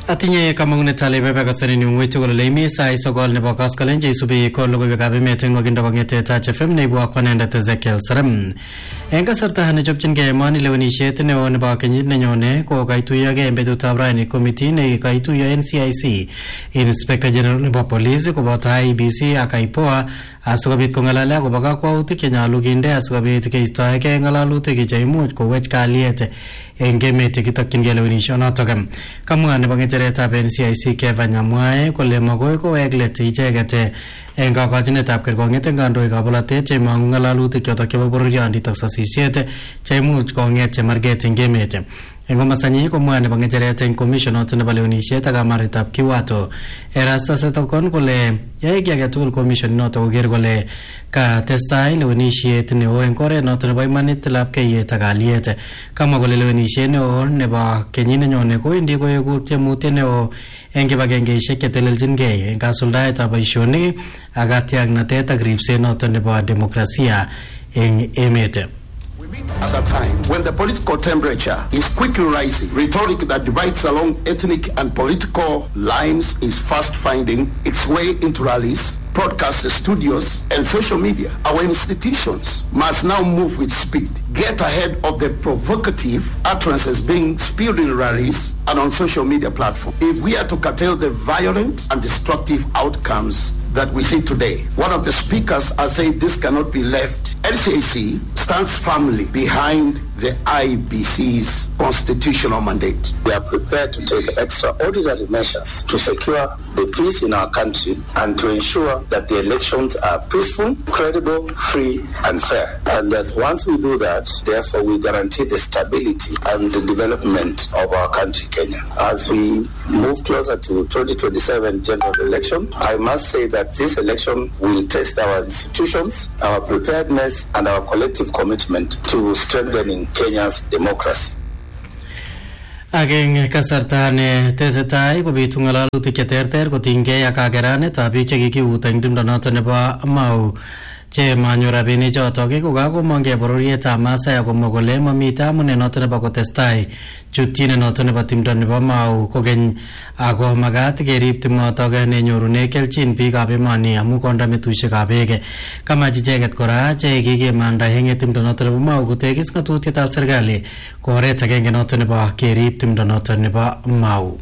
Atinye kamangunet ale bebe kasari ni ngwetu ko le mi sai sogol ne bokas kalen je subi ko logo be gabe meeting wagindo ngete ta FM ne bo akwanenda Ezekiel Saram enga sarta hane jobchin ge mani lewani shet ne on ba kenyi ne nyone ko gaitu ya ge embedu tabrani committee ne gaitu ya NCIC Inspector General ne bo police ko ba IBC akaipoa asogabit ko ngalala ko baga ko uti kenya luginde asogabit ke istaye ke ngalalu te ke jaimu ko wech kaliete engemete kitakin gelewani shona togam kamwa ne bangetereta NCIC ke vanyamwae ko le magoy ko eglete ichegete enga kajinetab kergonget ngandoi kabolatet che mangalalu te kyoto ke bororiandi taksasisiete che much ko ngete marget engemete engo masanyi ko mwane bangetereta en commission otne balewnishet aga maritab kiwato erasta setokon ko le yegi aga tul commission noto ger gole ka testai lewenishet ne o enkore noto ne manit lab ke yeta galiete kama gole lewenishet ne o ne ba kenyine nyone ko indi ko yegurte mute ne o enge bagenge sheke teleljin ge enga soldata baishoni aga tiagnatet agripse noto ne ba demokrasia en emete. At that time, when the political temperature is quickly rising, rhetoric that divides along ethnic and political lines is fast finding its way into rallies, broadcast studios, and social media. Our institutions must now move with speed, get ahead of the provocative utterances being spewed in rallies and on social media platforms. If we are to curtail the violent and destructive outcomes that we see today, one of the speakers has said this cannot be left. NCIC stands firmly behind the IBC's constitutional mandate. We are prepared to take extraordinary measures to secure the peace in our country and to ensure that the elections are peaceful, credible, free, and fair. And that once we do that, therefore we guarantee the stability and the development of our country, Kenya. As we move closer to 2027 general election, I must say that this election will test our institutions, our preparedness, and our collective commitment to strengthening Kenya's democracy. Ageng kasartane tesetai ko bitungalalu tiketerter ko tinge akagerane tabi cheki utang dimdonoto nebo mau che manyura bini joto ke ko gago mange bororieta masa ko mogole mamita mune noto nebo ko testai jutine noto nebo timdon nebo mau ko gen ago magat gerip timoto ge ne nyorune kelchin biikab emoni amu konda metushekab ege kama jijeget kora che gige manda henge timdon noto nebo mau ko tegis ngatutietab serikali ko oret agenge noto nebo gerip timdon noto nebo mau.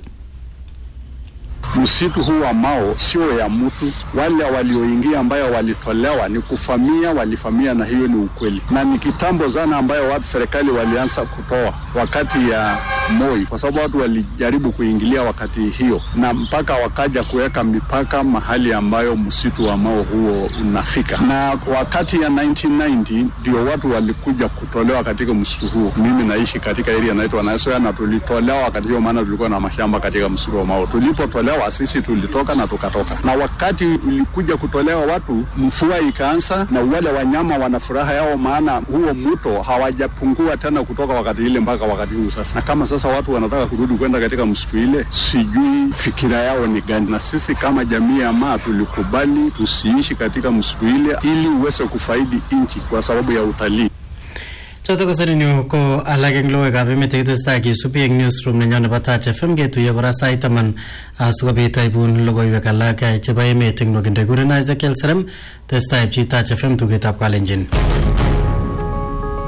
Msitu huu wa Mao sio ya mtu, wale walioingia ambayo walitolewa ni kufamia, walifamia, na hiyo ni ukweli. Na ni kitambo zana ambayo watu serikali walianza kutoa wakati ya Moi, kwa sababu watu walijaribu kuingilia wakati hiyo, na mpaka wakaja kuweka mipaka mahali ambayo msitu wa Mao huo unafika. Na wakati ya 1990 ndio watu walikuja kutolewa katika msitu huo. Mimi naishi katika area inaitwa Nasoya, na tulitolewa wakati hiyo, maana tulikuwa na mashamba katika msitu wa Mao. Tulipotolewa sisi tulitoka na tukatoka. Na wakati ulikuja kutolewa watu, mvua ikaanza na wale wanyama wana furaha yao, maana huo mto hawajapungua tena kutoka wakati ile mpaka wakati huu sasa. Na kama sasa watu wanataka kurudi kwenda katika msitu ile, sijui fikira yao ni gani. Na sisi kama jamii ya Maa tulikubali tusiishi katika msitu ile ili uweze kufaidi nchi kwa sababu ya utalii. Choto kasari ni ko alageng loe gabe metekitesta ki supieng newsroom ne nyane Touch FM ge tuye gora saitaman asugabita ibun logo iwe kalaka cheba emeting no gende gure na Ezekiel Saram testa ip Touch FM tu getap kalenjin.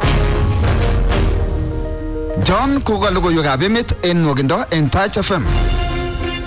John koga logo iwe gabe met en no gendo en Touch FM.